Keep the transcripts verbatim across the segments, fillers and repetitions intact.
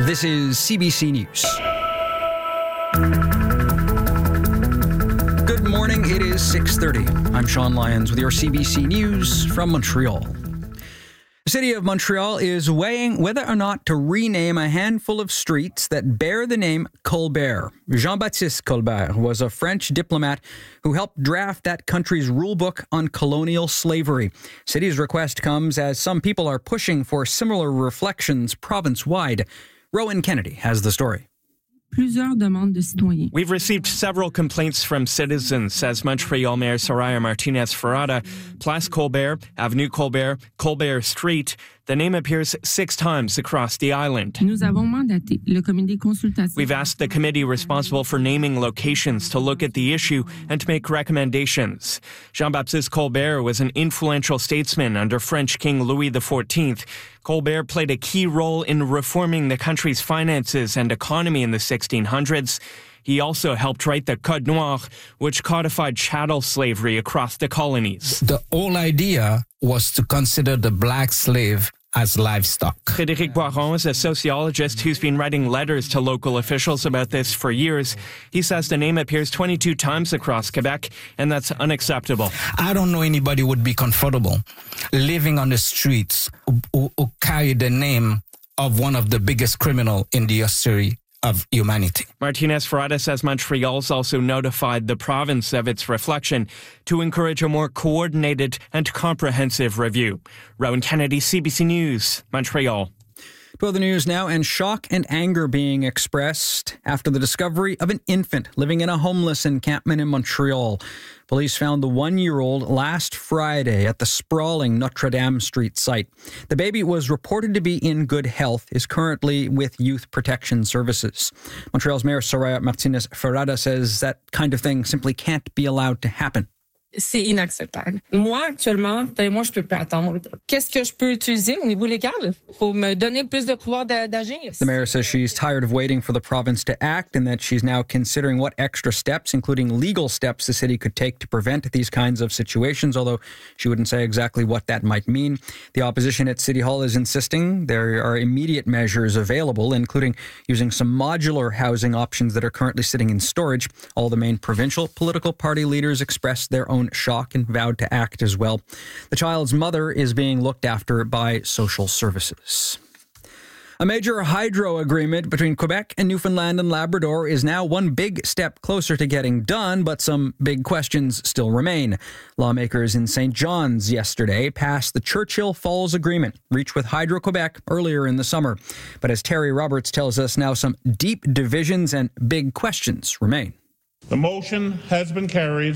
This is C B C News. Good morning. It is six thirty. I'm Sean Lyons with your C B C News from Montreal. The City of Montreal is weighing whether or not to rename a handful of streets that bear the name Colbert. Jean-Baptiste Colbert was a French diplomat who helped draft that country's rulebook on colonial slavery. City's request comes as some people are pushing for similar reflections province-wide. Rowan Kennedy has the story. We've received several complaints from citizens, says Montreal Mayor Soraya Martinez-Ferrada. Place Colbert, Avenue Colbert, Colbert Street. The name appears six times across the island. We've asked the committee responsible for naming locations to look at the issue and to make recommendations. Jean-Baptiste Colbert was an influential statesman under French King Louis the fourteenth. Colbert played a key role in reforming the country's finances and economy in the sixteen hundreds. He also helped write the Code Noir, which codified chattel slavery across the colonies. The whole idea was to consider the black slave as livestock. Frédéric Boiron is a sociologist who's been writing letters to local officials about this for years. He says the name appears twenty-two times across Quebec, and that's unacceptable. I don't know anybody would be comfortable living on the streets who, who carry the name of one of the biggest criminals in the history of humanity. Martinez-Ferrada says Montreal's also notified the province of its reflection to encourage a more coordinated and comprehensive review. Rowan Kennedy, C B C News, Montreal. To other news now, and shock and anger being expressed after the discovery of an infant living in a homeless encampment in Montreal. Police found the one-year-old last Friday at the sprawling Notre Dame Street site. The baby was reported to be in good health, is currently with Youth Protection Services. Montreal's Mayor Soraya Martinez-Ferrada says that kind of thing simply can't be allowed to happen. C'est inacceptable. Moi, actuellement, ben, moi, je peux pas attendre. Qu'est-ce que je peux utiliser au niveau légal pour me donner plus de pouvoir d'agir? The mayor says she's tired of waiting for the province to act and that she's now considering what extra steps, including legal steps, the city could take to prevent these kinds of situations, although she wouldn't say exactly what that might mean. The opposition at City Hall is insisting there are immediate measures available, including using some modular housing options that are currently sitting in storage. All the main provincial political party leaders expressed their own shock and vowed to act as well. The child's mother is being looked after by social services. A major hydro agreement between Quebec and Newfoundland and Labrador is now one big step closer to getting done, but some big questions still remain. Lawmakers in Saint John's yesterday passed the Churchill Falls Agreement, reached with Hydro-Quebec earlier in the summer. But as Terry Roberts tells us now, some deep divisions and big questions remain. The motion has been carried.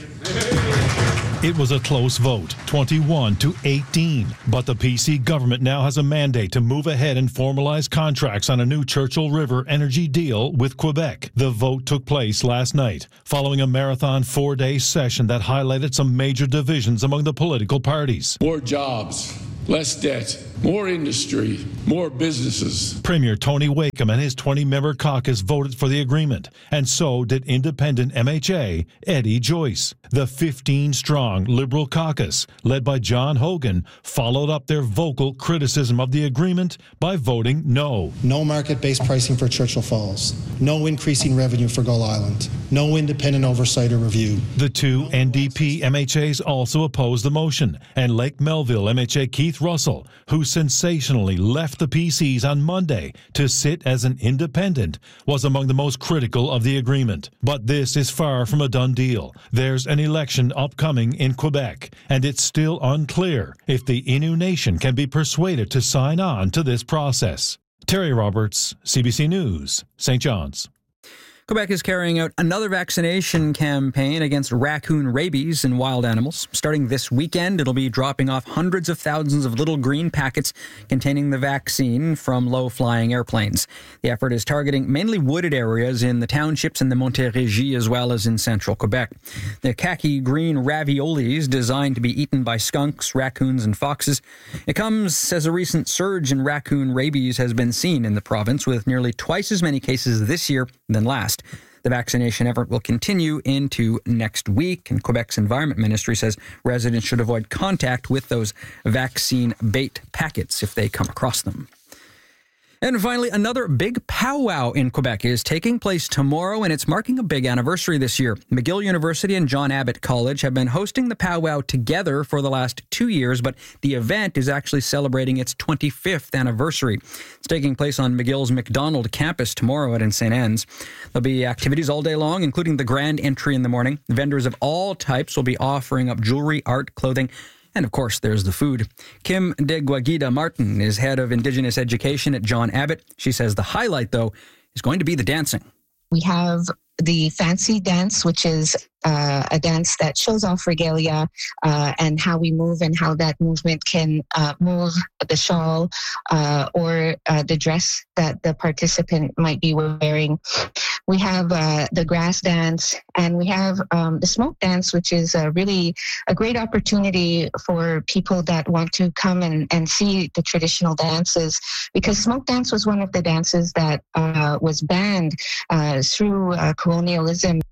It was a close vote, twenty-one to eighteen. But the P C government now has a mandate to move ahead and formalize contracts on a new Churchill River energy deal with Quebec. The vote took place last night, following a marathon four-day session that highlighted some major divisions among the political parties. More jobs, less debt, more industry, more businesses. Premier Tony Wakeham and his twenty-member caucus voted for the agreement, and so did independent M H A Eddie Joyce. The fifteen-strong Liberal caucus, led by John Hogan, followed up their vocal criticism of the agreement by voting no. No market-based pricing for Churchill Falls. No increasing revenue for Gull Island. No independent oversight or review. The two N D P M H As also opposed the motion, and Lake Melville M H A Keith Russell, who sensationally left the P Cs on Monday to sit as an independent, was among the most critical of the agreement. But this is far from a done deal. There's an election upcoming in Quebec, and it's still unclear if the Innu Nation can be persuaded to sign on to this process. Terry Roberts, C B C News, Saint John's. Quebec is carrying out another vaccination campaign against raccoon rabies in wild animals. Starting this weekend, it'll be dropping off hundreds of thousands of little green packets containing the vaccine from low-flying airplanes. The effort is targeting mainly wooded areas in the townships in the Montérégie as well as in central Quebec. The khaki green raviolis, designed to be eaten by skunks, raccoons, and foxes. It comes as a recent surge in raccoon rabies has been seen in the province, with nearly twice as many cases this year than last. The vaccination effort will continue into next week, and Quebec's Environment Ministry says residents should avoid contact with those vaccine bait packets if they come across them. And finally, another big powwow in Quebec is taking place tomorrow, and it's marking a big anniversary this year. McGill University and John Abbott College have been hosting the powwow together for the last two years, but the event is actually celebrating its twenty-fifth anniversary. It's taking place on McGill's McDonald campus tomorrow at Saint Anne's. There'll be activities all day long, including the grand entry in the morning. Vendors of all types will be offering up jewelry, art, clothing, and of course, there's the food. Kim de Guaguida Martin is head of Indigenous Education at John Abbott. She says the highlight, though, is going to be the dancing. We have the fancy dance, which is uh, a dance that shows off regalia uh, and how we move and how that movement can uh, move the shawl uh, or uh, the dress that the participant might be wearing. We have uh, the grass dance, and we have um, the smoke dance, which is uh, really a great opportunity for people that want to come and, and see the traditional dances, because smoke dance was one of the dances that uh, was banned uh, through uh, colonialism.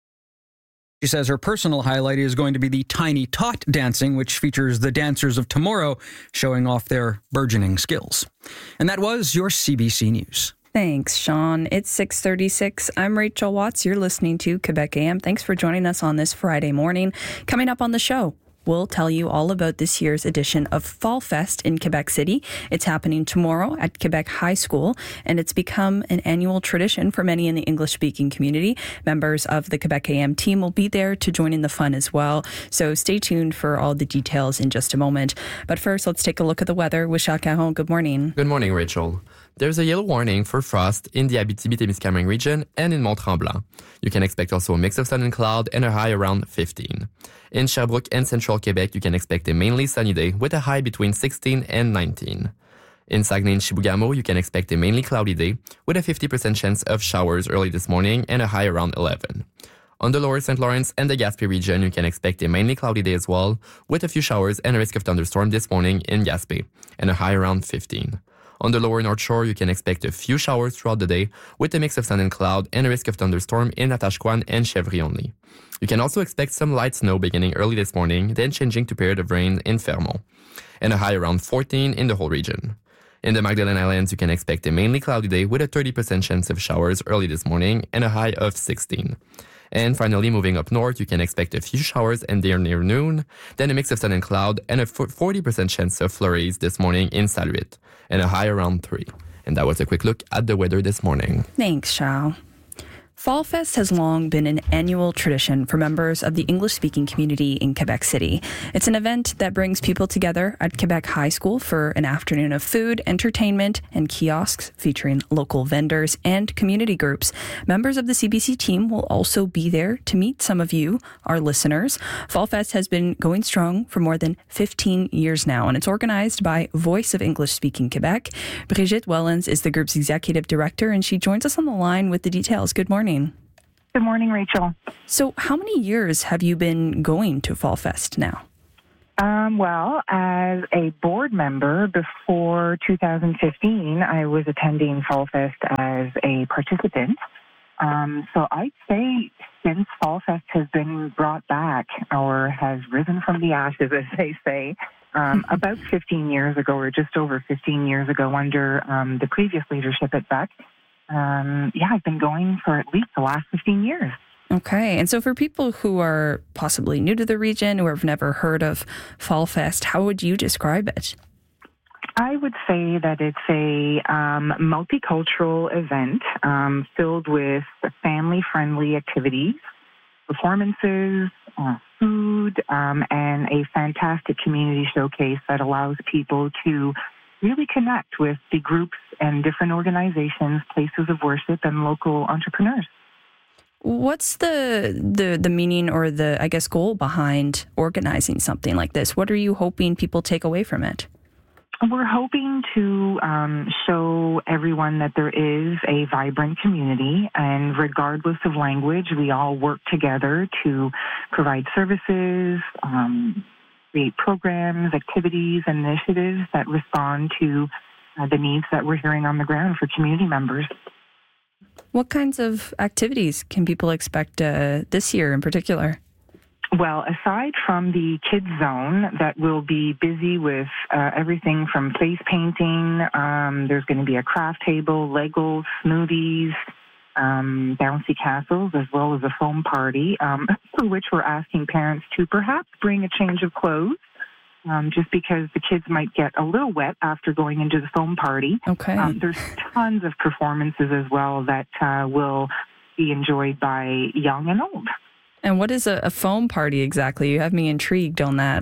She says her personal highlight is going to be the tiny tot dancing, which features the dancers of tomorrow showing off their burgeoning skills. And that was your C B C News. Thanks, Sean. It's six thirty-six. I'm Rachel Watts. You're listening to Quebec A M. Thanks for joining us on this Friday morning. Coming up on the show, we'll tell you all about this year's edition of Fall Fest in Quebec City. It's happening tomorrow at Quebec High School, and it's become an annual tradition for many in the English-speaking community. Members of the Quebec A M team will be there to join in the fun as well. So stay tuned for all the details in just a moment. But first, let's take a look at the weather with Charles Caron. Good morning. Good morning, Rachel. There's a yellow warning for frost in the Abitibi-Témiscamingue region and in Mont-Tremblant. You can expect also a mix of sun and cloud and a high around fifteen. In Sherbrooke and Central Quebec, you can expect a mainly sunny day with a high between sixteen and nineteen. In Saguenay and Chibougamau, you can expect a mainly cloudy day with a fifty percent chance of showers early this morning and a high around eleven. On the lower Saint Lawrence and the Gaspé region, you can expect a mainly cloudy day as well, with a few showers and a risk of thunderstorm this morning in Gaspé, and a high around fifteen. On the lower North Shore, you can expect a few showers throughout the day, with a mix of sun and cloud and a risk of thunderstorm in Natashquan and Chevry only. You can also expect some light snow beginning early this morning, then changing to period of rain in Fermont, and a high around fourteen in the whole region. In the Magdalene Islands, you can expect a mainly cloudy day with a thirty percent chance of showers early this morning and a high of sixteen. And finally, moving up north, you can expect a few showers and there near noon, then a mix of sun and cloud and a forty percent chance of flurries this morning in Saluit, and a high around three. And that was a quick look at the weather this morning. Thanks, Charles. Fall Fest has long been an annual tradition for members of the English-speaking community in Quebec City. It's an event that brings people together at Quebec High School for an afternoon of food, entertainment, and kiosks featuring local vendors and community groups. Members of the C B C team will also be there to meet some of you, our listeners. Fall Fest has been going strong for more than fifteen years now, and it's organized by Voice of English-speaking Quebec. Brigitte Wellens is the group's executive director, and she joins us on the line with the details. Good morning. Good morning, Rachel. So how many years have you been going to Fall Fest now? Um, well, as a board member before two thousand fifteen, I was attending Fall Fest as a participant. Um, so I'd say since Fall Fest has been brought back or has risen from the ashes, as they say, um, about fifteen years ago, or just over fifteen years ago under um, the previous leadership at B E C, Um, yeah, I've been going for at least the last fifteen years. Okay. And so for people who are possibly new to the region or have never heard of Fall Fest, how would you describe it? I would say that it's a um, multicultural event um, filled with family-friendly activities, performances, uh, food, um, and a fantastic community showcase that allows people to really connect with the groups and different organizations, places of worship, and local entrepreneurs. What's the, the the meaning or the, I guess, goal behind organizing something like this? What are you hoping people take away from it? We're hoping to um, show everyone that there is a vibrant community, and regardless of language, we all work together to provide services, um, create programs, activities, and initiatives that respond to uh, the needs that we're hearing on the ground for community members. What kinds of activities can people expect uh, this year in particular? Well, aside from the kids zone that will be busy with uh, everything from face painting, um, there's going to be a craft table, Legos, smoothies, um, bouncy castles, as well as a foam party, um, for which we're asking parents to perhaps bring a change of clothes. Um, just because the kids might get a little wet after going into the foam party. Okay. Um, there's tons of performances as well that uh, will be enjoyed by young and old. And what is a, a foam party exactly? You have me intrigued on that.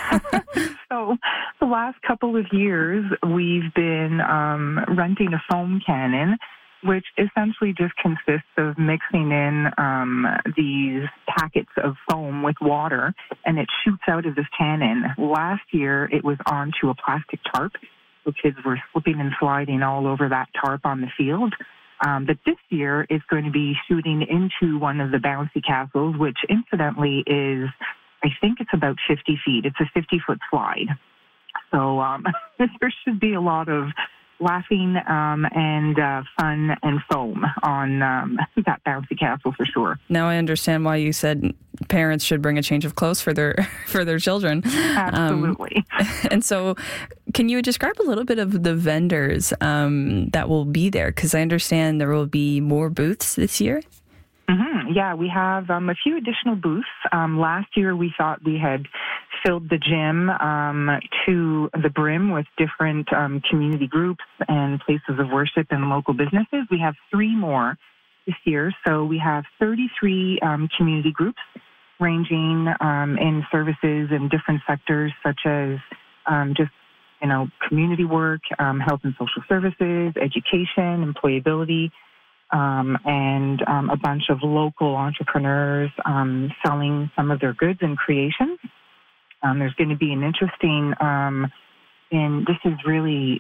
So the last couple of years, we've been um, renting a foam cannon, which essentially just consists of mixing in um, these packets of foam with water, and it shoots out of this cannon. Last year, it was onto a plastic tarp, so kids were slipping and sliding all over that tarp on the field. Um, but this year, it's going to be shooting into one of the bouncy castles, which incidentally is, I think it's about fifty feet. It's a fifty-foot slide. So um, there should be a lot of laughing um, and uh, fun and foam on um, that bouncy castle for sure. Now I understand why you said parents should bring a change of clothes for their for their children. Absolutely. Um, and so can you describe a little bit of the vendors um, that will be there? Because I understand there will be more booths this year. Mm-hmm. Yeah, we have um, a few additional booths. Um, last year, we thought we had filled the gym um, to the brim with different um, community groups and places of worship and local businesses. We have three more this year. So we have thirty-three um, community groups ranging um, in services in different sectors, such as um, just, you know, community work, um, health and social services, education, employability, Um, and um, a bunch of local entrepreneurs um, selling some of their goods and creations. Um, there's going to be an interesting, um, and this is really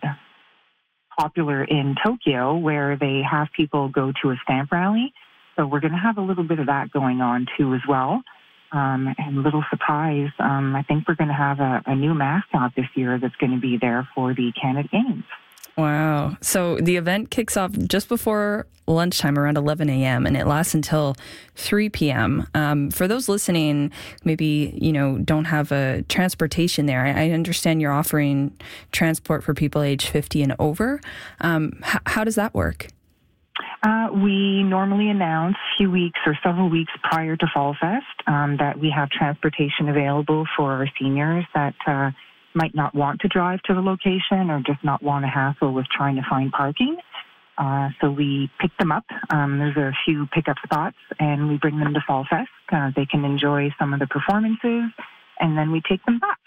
popular in Tokyo, where they have people go to a stamp rally. So we're going to have a little bit of that going on too as well. Um, and a little surprise, um, I think we're going to have a, a new mascot this year that's going to be there for the Canada Games. Wow. So the event kicks off just before lunchtime around eleven a.m. and it lasts until three p.m. Um, for those listening, maybe, you know, don't have a transportation there. I, I understand you're offering transport for people age fifty and over. Um, h- how does that work? Uh, we normally announce a few weeks or several weeks prior to Fall Fest um, that we have transportation available for our seniors that uh, might not want to drive to the location or just not want to hassle with trying to find parking. Uh, so we pick them up. Um, there's a few pickup spots, and we bring them to Fall Fest. Uh, they can enjoy some of the performances, and then we take them back.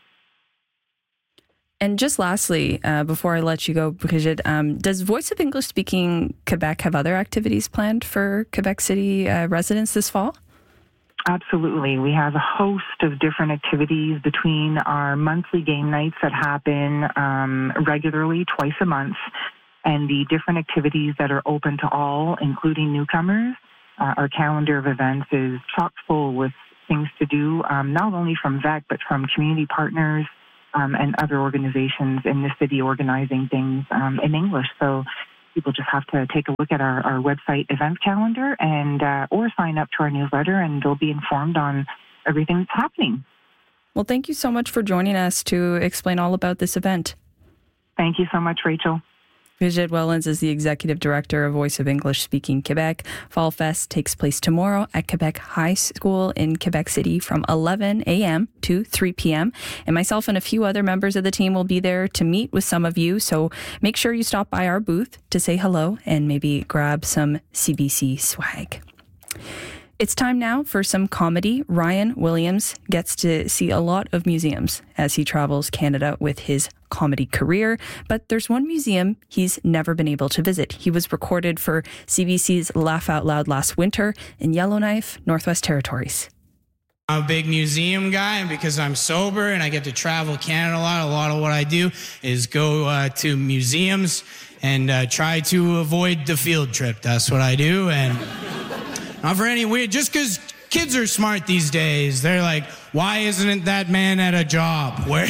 And just lastly, uh, before I let you go, Brigitte, um, does Voice of English Speaking Quebec have other activities planned for Quebec City uh, residents this fall? Absolutely. We have a host of different activities between our monthly game nights that happen um, regularly twice a month and the different activities that are open to all, including newcomers. Uh, our calendar of events is chock full with things to do, um, not only from V E C, but from community partners um, and other organizations in the city organizing things um, in English. So people just have to take a look at our, our website event calendar and uh, or sign up to our newsletter, and they'll be informed on everything that's happening. Well, thank you so much for joining us to explain all about this event. Thank you so much, Rachel. Brigitte Wellens is the Executive Director of Voice of English Speaking Quebec. Fall Fest takes place tomorrow at Quebec High School in Quebec City from eleven a.m. to three p.m. And myself and a few other members of the team will be there to meet with some of you. So make sure you stop by our booth to say hello and maybe grab some C B C swag. It's time now for some comedy. Ryan Williams gets to see a lot of museums as he travels Canada with his comedy career, but there's one museum he's never been able to visit. He was recorded for C B C's Laugh Out Loud last winter in Yellowknife, Northwest Territories. I'm a big museum guy, and because I'm sober and I get to travel Canada a lot, a lot of what I do is go uh, to museums and uh, try to avoid the field trip. That's what I do, and not for any weird, just because kids are smart these days. They're like, why isn't that man at a job? Where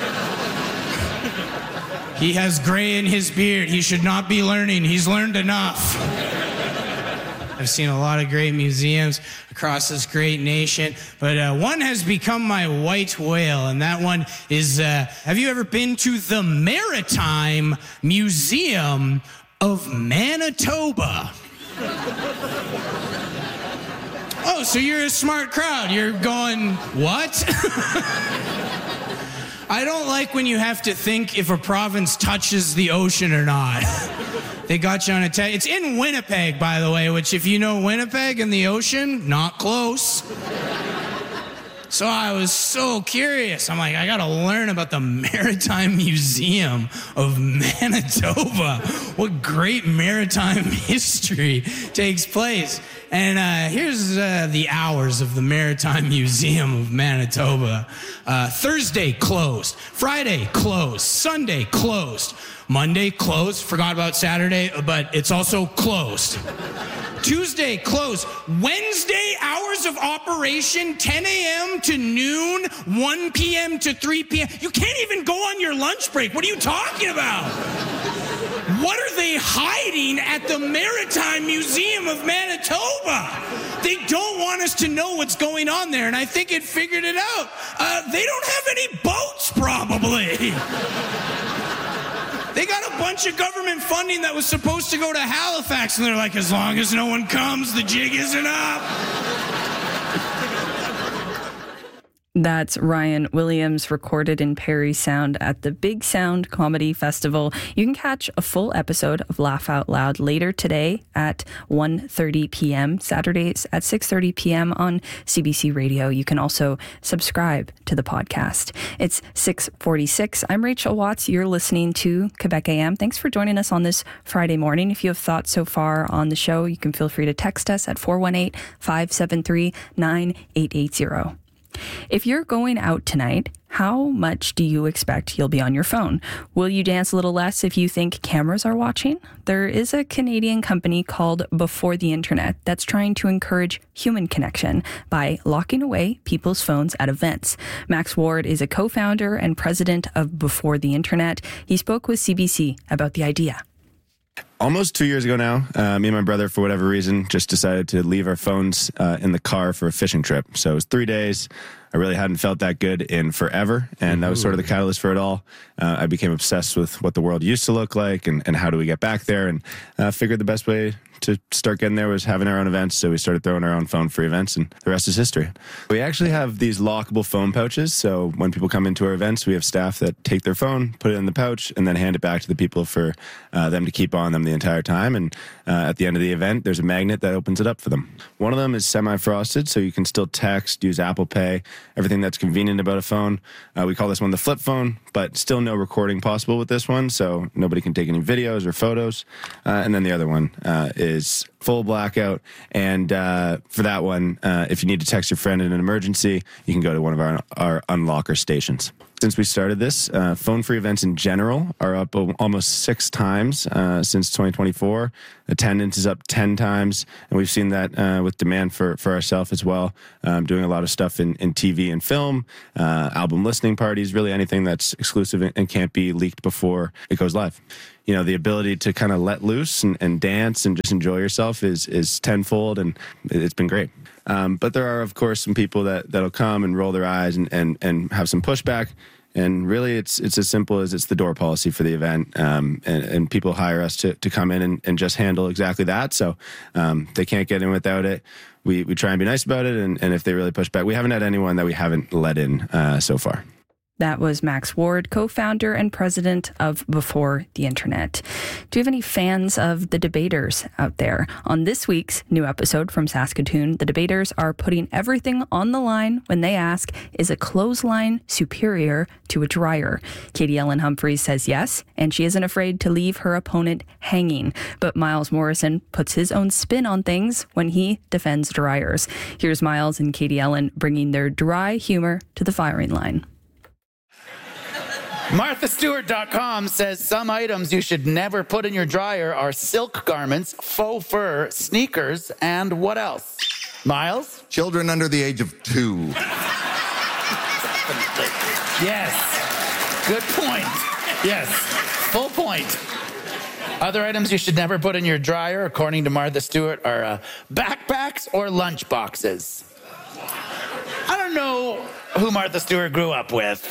he has gray in his beard. He should not be learning. He's learned enough. I've seen a lot of great museums across this great nation, but uh, one has become my white whale, and that one is, uh, have you ever been to the Maritime Museum of Manitoba? Oh, so you're a smart crowd. You're going, what? I don't like when you have to think if a province touches the ocean or not. They got you on a tag. It's in Winnipeg, by the way, which if you know Winnipeg and the ocean, not close. So I was so curious. I'm like, I got to learn about the Maritime Museum of Manitoba. What great maritime history takes place. And uh, here's uh, the hours of the Maritime Museum of Manitoba. Uh, Thursday, closed. Friday, closed. Sunday, closed. Monday, closed. Forgot about Saturday, but it's also closed. Tuesday, closed. Wednesday, hours of operation, ten a.m. to noon, one p.m. to three p.m. You can't even go on your lunch break. What are you talking about? What are they hiding at the Maritime Museum of Manitoba? They don't want us to know what's going on there, and I think it figured it out. Uh, they don't have any boats, probably. They got a bunch of government funding that was supposed to go to Halifax, and they're like, as long as no one comes, the jig isn't up. That's Ryan Williams, recorded in Parry Sound at the Big Sound Comedy Festival. You can catch a full episode of Laugh Out Loud later today at one thirty p.m., Saturdays at six thirty p.m. on C B C Radio. You can also subscribe to the podcast. It's six forty-six. I'm Rachel Watts. You're listening to Quebec A M. Thanks for joining us on this Friday morning. If you have thoughts so far on the show, you can feel free to text us at four one eight, five seven three, nine eight eight zero. If you're going out tonight, how much do you expect you'll be on your phone? Will you dance a little less if you think cameras are watching? There is a Canadian company called Before the Internet that's trying to encourage human connection by locking away people's phones at events. Max Ward is a co-founder and president of Before the Internet. He spoke with C B C about the idea. Almost two years ago now, uh, me and my brother, for whatever reason, just decided to leave our phones uh, in the car for a fishing trip. So it was three days. I really hadn't felt that good in forever, and that was sort of the catalyst for it all. Uh, I became obsessed with what the world used to look like and, and how do we get back there, and uh, figured the best way to start getting there was having our own events, so we started throwing our own phone-free events, and the rest is history. We actually have these lockable phone pouches, so when people come into our events, we have staff that take their phone, put it in the pouch, and then hand it back to the people for uh, them to keep on them the entire time, and uh, at the end of the event, there's a magnet that opens it up for them. One of them is semi-frosted, so you can still text, use Apple Pay, everything that's convenient about a phone. Uh, we call this one the flip phone, but still no recording possible with this one, so nobody can take any videos or photos. Uh, and then the other one uh, is full blackout, and uh, for that one, uh, if you need to text your friend in an emergency, you can go to one of our, our unlocker stations. Since we started this, uh, phone-free events in general are up almost six times uh, since twenty twenty-four. Attendance is up ten times, and we've seen that uh, with demand for, for ourselves as well. Um, doing a lot of stuff in, in T V and film, uh, album listening parties, really anything that's exclusive and, and can't be leaked before it goes live. You know, the ability to kind of let loose and, and dance and just enjoy yourself is is tenfold, and it's been great. Um, but there are, of course, some people that, that'll come and roll their eyes and, and, and have some pushback. And really, it's it's as simple as it's the door policy for the event. Um, and, and people hire us to, to come in and, and just handle exactly that. So um, they can't get in without it. We we try and be nice about it. And, and if they really push back, we haven't had anyone that we haven't let in uh, so far. That was Max Ward, co-founder and president of Before the Internet. Do you have any fans of The Debaters out there? On this week's new episode from Saskatoon, The Debaters are putting everything on the line when they ask, is a clothesline superior to a dryer? Katie Ellen Humphreys says yes, and she isn't afraid to leave her opponent hanging. But Miles Morrison puts his own spin on things when he defends dryers. Here's Miles and Katie Ellen bringing their dry humor to the firing line. Martha Stewart dot com says some items you should never put in your dryer are silk garments, faux fur, sneakers, and what else? Miles? Children under the age of two. Yes. Good point. Yes. Full point. Other items you should never put in your dryer, according to Martha Stewart, are uh, backpacks or lunch boxes. I don't know who Martha Stewart grew up with.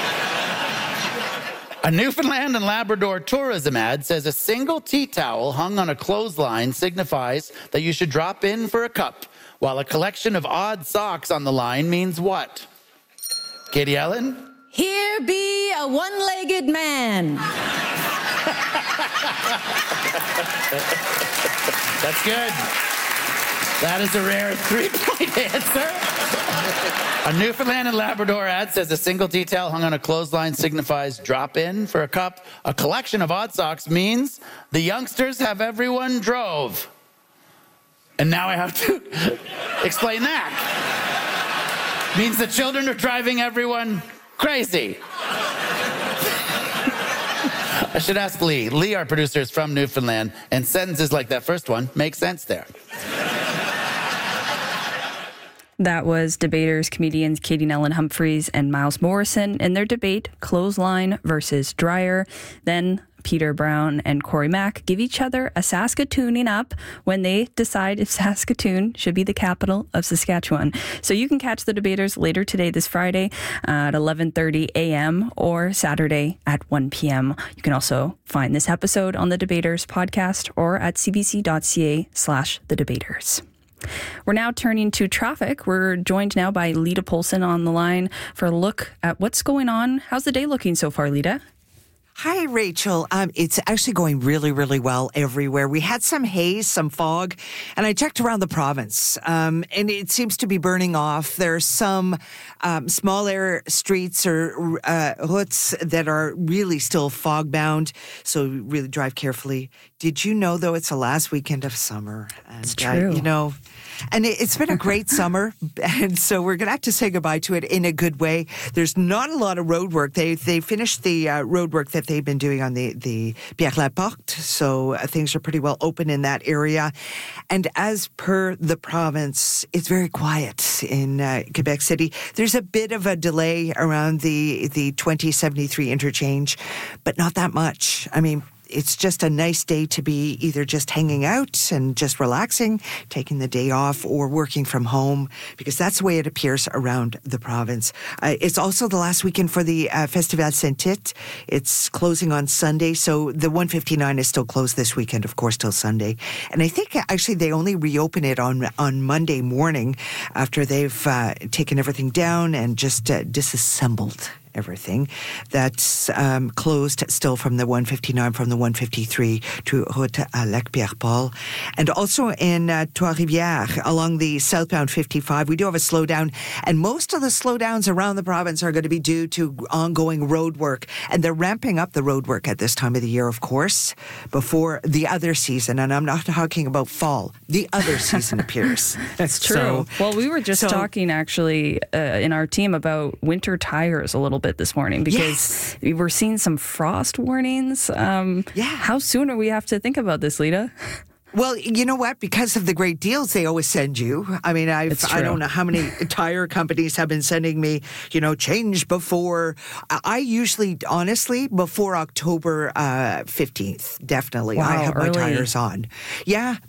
A Newfoundland and Labrador tourism ad says a single tea towel hung on a clothesline signifies that you should drop in for a cup, while a collection of odd socks on the line means what? Katie Ellen? Here be a one-legged man. That's good. That is a rare three-point answer. A Newfoundland and Labrador ad says a single tea towel hung on a clothesline signifies drop in for a cup. A collection of odd socks means the youngsters have everyone drove. And now I have to explain that. Means the children are driving everyone crazy. I should ask Lee. Lee, our producer, is from Newfoundland, and sentences like that first one make sense there. That was debaters, comedians Katie Nellen Humphreys and Miles Morrison in their debate, clothesline versus dryer. Then Peter Brown and Corey Mack give each other a Saskatooning up when they decide if Saskatoon should be the capital of Saskatchewan. So you can catch the debaters later today, this Friday at eleven thirty a.m. or Saturday at one p.m. You can also find this episode on the Debaters podcast or at cbc.ca slash the debaters. We're now turning to traffic. We're joined now by Lita Polson on the line for a look at what's going on. How's the day looking so far, Lita? Hi, Rachel. Um, it's actually going really, really well everywhere. We had some haze, some fog, and I checked around the province, um, and it seems to be burning off. There are some um, smaller streets or uh, routes that are really still fog-bound, so really drive carefully. Did you know, though, it's the last weekend of summer? And, it's true. Uh, you know... And it's been a great summer, and so we're going to have to say goodbye to it in a good way. There's not a lot of road work. They they finished the uh, road work that they've been doing on the, the Pierre-Laporte, so uh, things are pretty well open in that area. And as per the province, it's very quiet in uh, Quebec City. There's a bit of a delay around the, the twenty seventy-three interchange, but not that much. I mean, it's just a nice day to be either just hanging out and just relaxing, taking the day off, or working from home, because that's the way it appears around the province. Uh, it's also the last weekend for the uh, Festival Saint-Tite. It's closing on Sunday, so the one fifty-nine is still closed this weekend, of course, till Sunday. And I think actually they only reopen it on on Monday morning after they've uh, taken everything down and just uh, disassembled everything. That's um, closed still from the one fifty-nine, from the one fifty-three to Route à Lac-Pierre-Paul. And also in uh, Trois-Rivières, along the southbound fifty-five, we do have a slowdown, and most of the slowdowns around the province are going to be due to ongoing road work. And they're ramping up the road work at this time of the year, of course, before the other season. And I'm not talking about fall. The other season appears. That's true. So, well, we were just so, talking actually uh, in our team about winter tires a little bit this morning, because yes. we were seeing some frost warnings. Um, yeah. How soon do we have to think about this, Lita? Well, you know what? Because of the great deals they always send you. I mean, I've, I don't know how many tire companies have been sending me, you know, change before. I usually, honestly, before October uh, fifteenth, definitely. Wow, I have early. my tires on. Yeah,